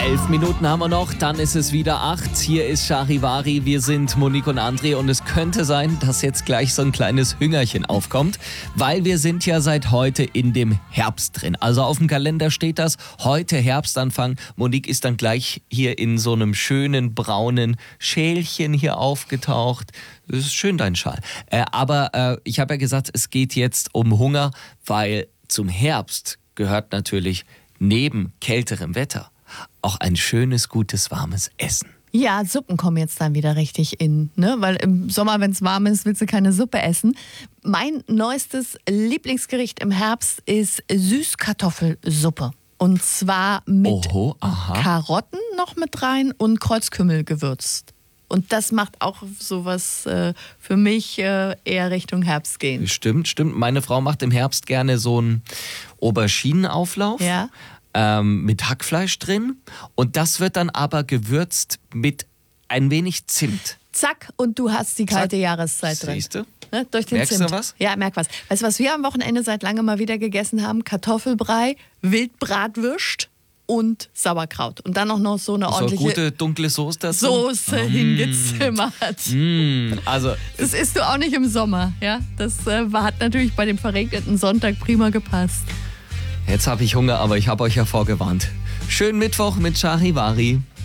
11 Minuten haben wir noch, dann ist es wieder 8. Hier ist Charivari, wir sind Monique und André und es könnte sein, dass jetzt gleich so ein kleines Hüngerchen aufkommt, weil wir sind ja seit heute in dem Herbst drin. Also auf dem Kalender steht das, heute Herbstanfang. Monique ist dann gleich hier in so einem schönen braunen Schälchen hier aufgetaucht. Das ist schön, dein Schal. Aber ich habe ja gesagt, es geht jetzt um Hunger, weil zum Herbst gehört natürlich neben kälterem Wetter auch ein schönes, gutes, warmes Essen. Ja, Suppen kommen jetzt dann wieder richtig in, ne? Weil im Sommer, wenn es warm ist, willst du keine Suppe essen. Mein neuestes Lieblingsgericht im Herbst ist Süßkartoffelsuppe. Und zwar mit Karotten noch mit rein und Kreuzkümmel gewürzt. Und das macht auch sowas für mich eher Richtung Herbst gehen. Stimmt. Meine Frau macht im Herbst gerne so einen Auberginenauflauf. Ja. Mit Hackfleisch drin und das wird dann aber gewürzt mit ein wenig Zimt. Zack, und du hast die kalte Jahreszeit drin. Siehst du? Ne, durch den Merkst Zimt. du was? Ja, merk was. Weißt du, was wir am Wochenende seit langem mal wieder gegessen haben? Kartoffelbrei, Wildbratwürst und Sauerkraut. Und dann auch noch so eine ordentliche gute dunkle Soße dazu. Soße hingezimmert. Also Das isst du auch nicht im Sommer. Ja? Das hat natürlich bei dem verregneten Sonntag prima gepasst. jetzt habe ich Hunger, aber ich habe euch ja vorgewarnt. Schönen Mittwoch mit Charivari.